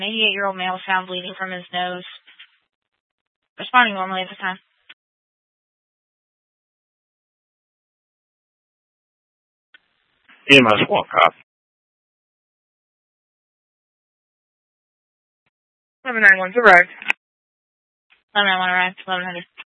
88-year-old male found bleeding from his nose. Responding normally at the time. EMS 1, cop. 1191's arrived. 1191 arrived. 1100.